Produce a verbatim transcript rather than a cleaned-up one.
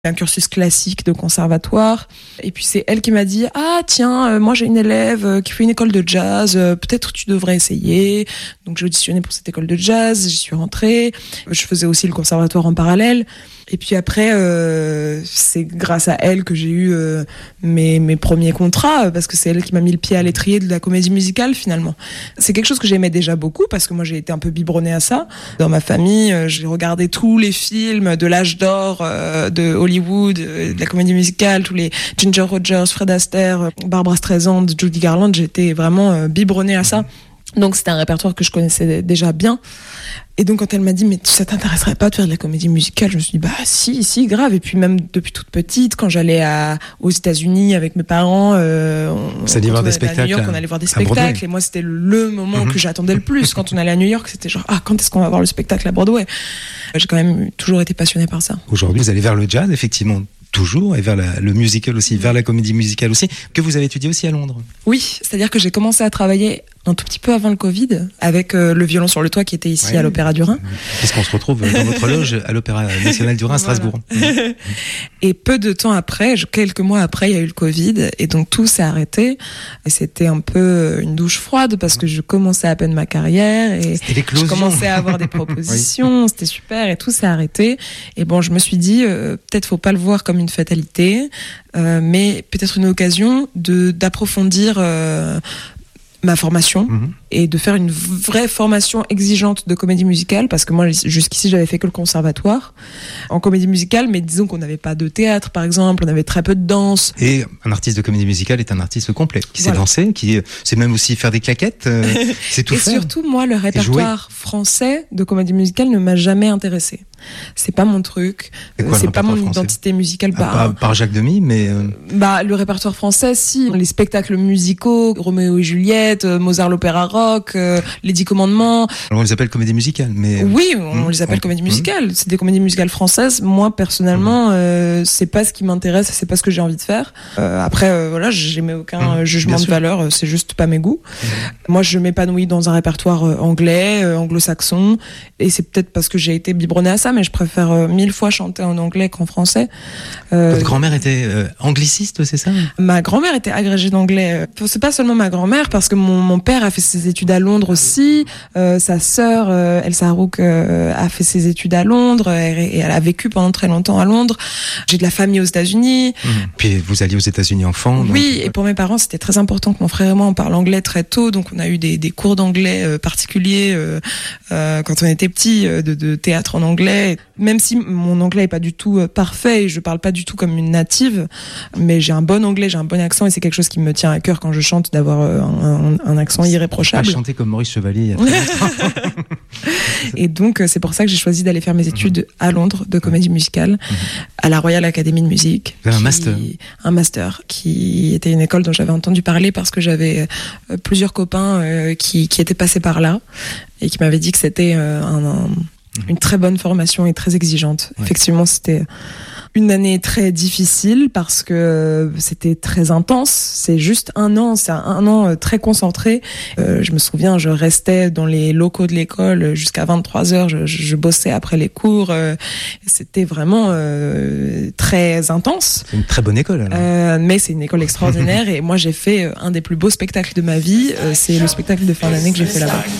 un cursus classique de conservatoire. Et puis c'est elle qui m'a dit « Ah tiens, euh, moi j'ai une élève euh, qui fait une école de jazz, euh, peut-être tu devrais essayer. » Donc j'ai auditionné pour cette école de jazz, j'y suis rentrée. Je faisais aussi le conservatoire en parallèle. Et puis après, euh, c'est grâce à elle que j'ai eu euh, mes, mes premiers contrats, parce que c'est elle qui m'a mis le pied à l'étrier de la comédie musicale finalement. C'est quelque chose que j'aimais déjà beaucoup, parce que moi j'ai été un peu biberonnée à ça. Dans ma famille, euh, j'ai regardé tous les films de l'âge d'or euh, de Hollywood, euh, de la comédie musicale, tous les Ginger Rogers, Fred Astaire, Barbra Streisand, Judy Garland. J'étais vraiment euh, biberonnée à ça. Donc c'était un répertoire que je connaissais déjà bien. Et donc quand elle m'a dit « mais ça t'intéresserait pas de faire de la comédie musicale ?» Je me suis dit « bah si, si, grave ». Et puis même depuis toute petite, quand j'allais à, aux États-Unis avec mes parents, euh, on, ça allait voir des spectacles à New York, on allait voir des spectacles. Et moi c'était le moment mm-hmm. que j'attendais le plus. Quand on allait à New York, c'était genre « ah, quand est-ce qu'on va voir le spectacle à Broadway ?» J'ai quand même toujours été passionnée par ça. Aujourd'hui, vous allez vers le jazz, effectivement. Toujours, et vers la, le musical aussi, vers la comédie musicale aussi, que vous avez étudié aussi à Londres. Oui, c'est-à-dire que j'ai commencé à travailler un tout petit peu avant le Covid, avec euh, le violon sur le toit qui était ici ouais. à l'Opéra du Rhin. Puisqu'on se retrouve dans votre loge à l'Opéra National du Rhin à Strasbourg. Voilà. Et peu de temps après, quelques mois après, il y a eu le Covid, et donc tout s'est arrêté. Et c'était un peu une douche froide, parce que je commençais à peine ma carrière, et je commençais à avoir des propositions, oui. C'était super, et tout s'est arrêté. Et bon, je me suis dit, euh, peut-être faut pas le voir comme une fatalité, euh, mais peut-être une occasion de d'approfondir euh, ma formation mmh. et de faire une vraie formation exigeante de comédie musicale, parce que moi jusqu'ici j'avais fait que le conservatoire en comédie musicale, mais disons qu'on n'avait pas de théâtre par exemple, on avait très peu de danse. Et un artiste de comédie musicale est un artiste complet, qui voilà. sait danser, qui sait même aussi faire des claquettes, euh, c'est tout et faire. Et surtout moi le répertoire français de comédie musicale ne m'a jamais intéressé. C'est pas mon truc, c'est, quoi, c'est pas mon français identité musicale. Bah, par, par Jacques Demy, mais euh... bah le répertoire français, si les spectacles musicaux, Roméo et Juliette, Mozart l'opéra rock, euh, les Dix Commandements. Alors on les appelle comédies musicales, mais oui, on mmh, les appelle on... comédies musicales. Mmh. C'est des comédies musicales françaises. Moi personnellement, mmh. euh, c'est pas ce qui m'intéresse, c'est pas ce que j'ai envie de faire. Euh, après, euh, voilà, j'aimais aucun mmh, jugement de valeur, c'est juste pas mes goûts. Mmh. Moi, je m'épanouis dans un répertoire euh, anglais, euh, anglo-saxon, et c'est peut-être parce que j'ai été biberonnée à ça, mais je préfère euh, mille fois chanter en anglais qu'en français. Euh, Votre grand-mère était euh, angliciste, c'est ça ? Ma grand-mère était agrégée d'anglais. C'est pas seulement ma grand-mère, parce que mon, mon père a fait ses études à Londres aussi. Euh, sa sœur, euh, Elsa Rook, euh, a fait ses études à Londres et, et elle a vécu pendant très longtemps à Londres. J'ai de la famille aux États-Unis. Mmh. Puis vous alliez aux États-Unis enfant. Donc... Oui, et pour mes parents, c'était très important que mon frère et moi on parle anglais très tôt. Donc on a eu des, des cours d'anglais euh, particuliers euh, euh, quand on était petits, euh, de, de théâtre en anglais. Même si mon anglais est pas du tout euh, parfait et je parle pas du tout comme une native, mais j'ai un bon anglais, j'ai un bon accent, et c'est quelque chose qui me tient à cœur quand je chante, d'avoir euh, un, un, un accent irréprochable. Pas chanter comme Maurice Chevalier il y a très longtemps. Et donc c'est pour ça que j'ai choisi d'aller faire mes études à Londres de comédie musicale, mmh. à la Royal Academy de Music. Un qui, master. Un master qui était une école dont j'avais entendu parler parce que j'avais euh, plusieurs copains euh, qui, qui étaient passés par là et qui m'avaient dit que c'était euh, un, un, une très bonne formation et très exigeante. Ouais. Effectivement, c'était une année très difficile parce que c'était très intense. C'est juste un an, c'est un an très concentré. Euh, je me souviens, je restais dans les locaux de l'école jusqu'à vingt-trois heures. Je, je bossais après les cours. Euh, c'était vraiment euh, très intense. C'est une très bonne école, alors. Euh, mais c'est une école extraordinaire. Et moi, j'ai fait un des plus beaux spectacles de ma vie. Euh, c'est le spectacle de fin d'année que j'ai fait là-bas.